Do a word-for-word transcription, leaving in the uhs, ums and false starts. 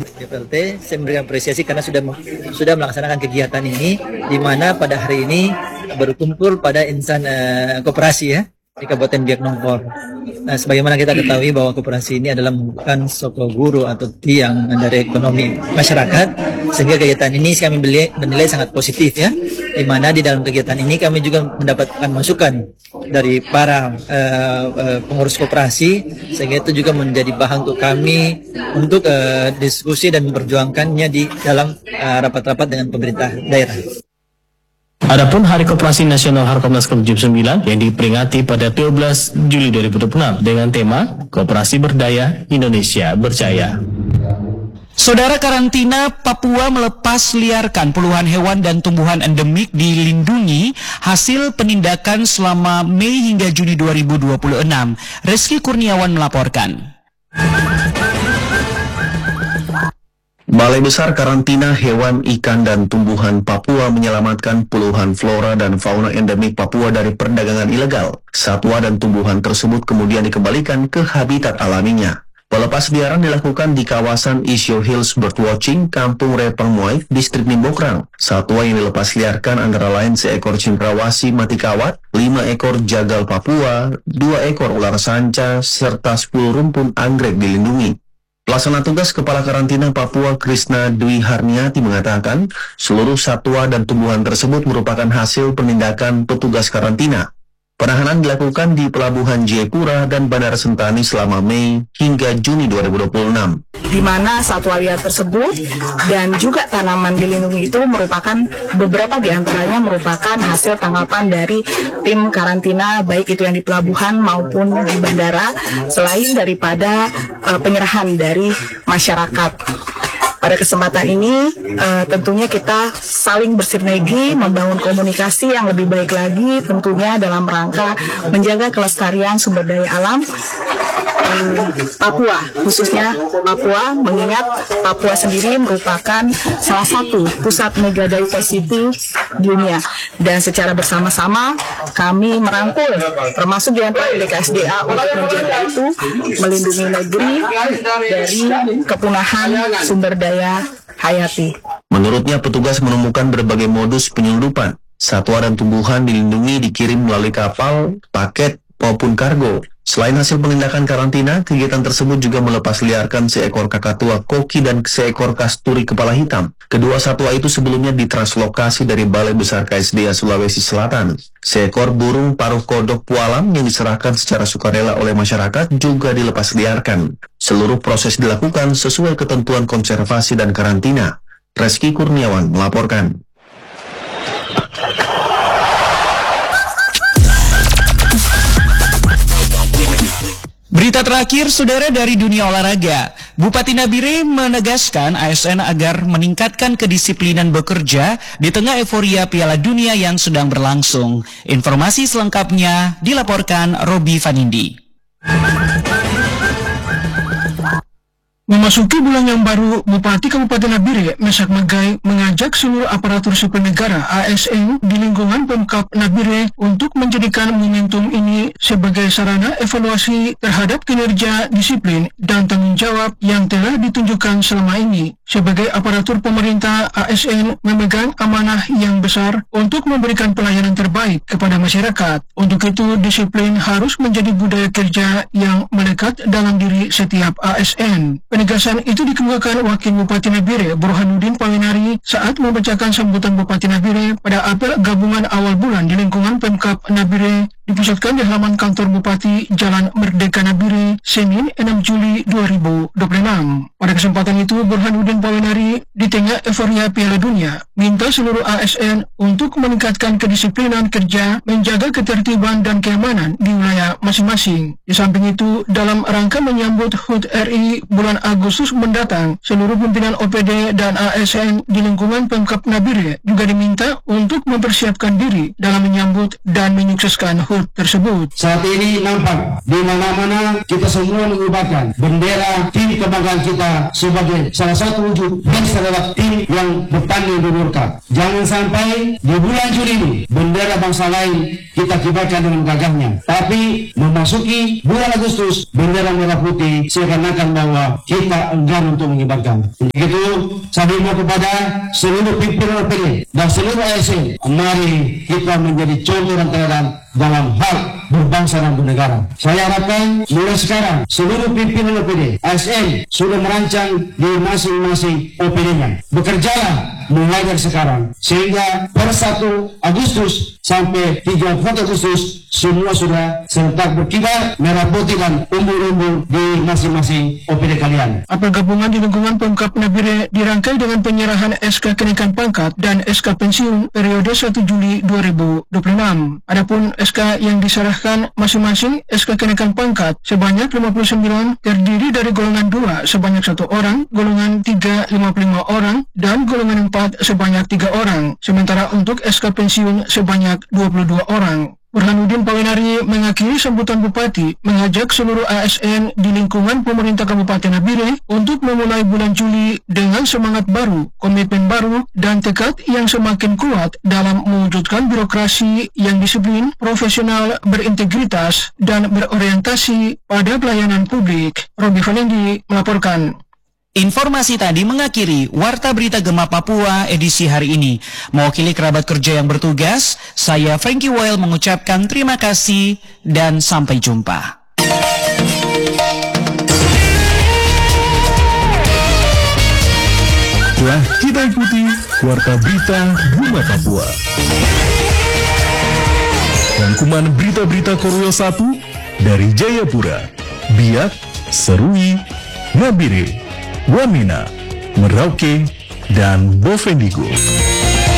P L T, saya memberikan apresiasi karena sudah sudah melaksanakan kegiatan ini, di mana pada hari ini berkumpul pada insan uh, koperasi ya di Kabupaten Biak Numfor. Nah, sebagaimana kita ketahui bahwa koperasi ini adalah bukan soko guru atau tiang dari ekonomi masyarakat, sehingga kegiatan ini kami menilai sangat positif ya, di mana di dalam kegiatan ini kami juga mendapatkan masukan dari para uh, uh, pengurus koperasi, sehingga itu juga menjadi bahan untuk kami untuk uh, diskusi dan memperjuangkannya di dalam uh, rapat-rapat dengan pemerintah daerah. Adapun Hari Koperasi Nasional Harkomnas ke tujuh puluh sembilan yang diperingati pada dua belas Juli dua ribu dua puluh enam dengan tema Koperasi Berdaya Indonesia Berjaya. Saudara, karantina Papua melepas liarkan puluhan hewan dan tumbuhan endemik dilindungi hasil penindakan selama Mei hingga Juni dua ribu dua puluh enam. Reski Kurniawan melaporkan. Balai Besar Karantina Hewan, Ikan, dan Tumbuhan Papua menyelamatkan puluhan flora dan fauna endemik Papua dari perdagangan ilegal. Satwa dan tumbuhan tersebut kemudian dikembalikan ke habitat alaminya. Pelepas liaran dilakukan di kawasan Isyo Hills Birdwatching, Kampung Repang Muaif, Distrik Nimbokrang. Satwa yang dilepas liarkan antara lain seekor cendrawasih mati kawat, lima ekor jagal Papua, dua ekor ular sanca, serta sepuluh rumpun anggrek dilindungi. Pelaksana tugas Kepala Karantina Papua Krishna Dwi Harniati mengatakan, seluruh satwa dan tumbuhan tersebut merupakan hasil penindakan petugas karantina. Penahanan dilakukan di Pelabuhan Jayapura dan Bandara Sentani selama Mei hingga Juni dua ribu dua puluh enam. Di mana satwa liar tersebut dan juga tanaman dilindungi itu merupakan beberapa di antaranya merupakan hasil tanggapan dari tim karantina, baik itu yang di pelabuhan maupun di bandara, selain daripada uh, penyerahan dari masyarakat. Pada kesempatan ini uh, tentunya kita saling bersinergi membangun komunikasi yang lebih baik lagi, tentunya dalam rangka menjaga kelestarian sumber daya alam uh, Papua, khususnya Papua, mengingat Papua sendiri merupakan salah satu pusat megadiversity dunia, dan secara bersama-sama kami merangkul termasuk di antara D K S D A untuk menjaga itu, melindungi negeri dari kepunahan sumber daya hayati. Menurutnya, petugas menemukan berbagai modus penyelundupan. Satwa dan tumbuhan dilindungi dikirim melalui kapal, paket, maupun kargo. Selain hasil penindakan karantina, kegiatan tersebut juga melepas liarkan seekor kakatua koki dan seekor kasturi kepala hitam. Kedua satwa itu sebelumnya ditranslokasi dari Balai Besar K S D A Sulawesi Selatan. Seekor burung paruh kodok pualam yang diserahkan secara sukarela oleh masyarakat juga dilepas liarkan. Seluruh proses dilakukan sesuai ketentuan konservasi dan karantina. Reski Kurniawan melaporkan. Berita terakhir, saudara, dari dunia olahraga. Bupati Nabire menegaskan A S N agar meningkatkan kedisiplinan bekerja di tengah euforia Piala Dunia yang sedang berlangsung. Informasi selengkapnya dilaporkan Robi Vanindi. Memasuki bulan yang baru, Bupati Kabupaten Nabire, Mesak Magai, mengajak seluruh aparatur sipil negara A S N di lingkungan Pemkab Nabire untuk menjadikan momentum ini sebagai sarana evaluasi terhadap kinerja, disiplin, dan tanggung jawab yang telah ditunjukkan selama ini. Sebagai aparatur pemerintah, A S N memegang amanah yang besar untuk memberikan pelayanan terbaik kepada masyarakat. Untuk itu, disiplin harus menjadi budaya kerja yang melekat dalam diri setiap A S N. Penegasan itu dikemukakan Wakil Bupati Nabire, Burhanuddin Pawinari, saat membacakan sambutan Bupati Nabire pada apel gabungan awal bulan di lingkungan Pemkab Nabire, dipusatkan di halaman kantor Bupati Jalan Merdeka Nabire, Senin enam Juli dua ribu dua puluh enam. Pada kesempatan itu, Burhanuddin Pawinari di tengah euforia Piala Dunia, minta seluruh A S N untuk meningkatkan kedisiplinan kerja, menjaga ketertiban dan keamanan di wilayah masing-masing. Di samping itu, dalam rangka menyambut H U T R I bulan Agustus mendatang, seluruh pimpinan O P D dan A S N di lingkungan Pemkab Nabire juga diminta untuk mempersiapkan diri dalam menyambut dan menyukseskan H U ikut tersebut. Saat ini nampak di mana-mana kita semua mengibarkan bendera tim kebanggaan kita sebagai salah satu wujud fans terhadap tim yang bertanding di World Cup. Jangan sampai di bulan Juli ini bendera bangsa lain kita kibarkan dengan gagahnya, tapi memasuki bulan Agustus bendera merah putih seakan-akan bahwa kita enggan untuk mengibarkan. Untuk itu saya himbau kepada seluruh pimpinan O P D dan seluruh A S N, mari kita menjadi contoh dan teladan dalam hal berbangsa dan bernegara. Saya harapkan mulai sekarang seluruh pimpinan O P D, A S N sudah merancang di masing-masing O P D-nya. Bekerjalah mulai dari sekarang sehingga per satu Agustus sampai tiga puluh empat Agustus semua sudah serentak berkibar merah putih dan umbul-umbul di masing-masing O P D kalian. Apel gabungan di lingkungan Pemkab Nabire dirangkai dengan penyerahan S K kenaikan pangkat dan S K pensiun periode satu Juli dua ribu dua puluh enam. Adapun S K yang diserahkan masing-masing S K kenaikan pangkat sebanyak lima puluh sembilan terdiri dari golongan dua sebanyak satu orang, golongan tiga lima puluh lima orang, dan golongan empat sebanyak tiga orang. Sementara untuk S K pensiun sebanyak dua puluh dua orang. Burhanuddin Pawinari mengakhiri sambutan Bupati mengajak seluruh A S N di lingkungan pemerintah Kabupaten Nabire untuk memulai bulan Juli dengan semangat baru, komitmen baru, dan tekad yang semakin kuat dalam mewujudkan birokrasi yang disiplin, profesional, berintegritas, dan berorientasi pada pelayanan publik. Robi Valendi melaporkan. Informasi tadi mengakhiri Warta Berita Gema Papua edisi hari ini. Mewakili kerabat kerja yang bertugas, saya Frankie Weil mengucapkan terima kasih dan sampai jumpa. Telah kita ikuti Warta Berita Gema Papua. Rangkuman berita-berita Korwil satu dari Jayapura, Biak, Serui, Nabire, Wamena, Merauke, dan Bovendigul.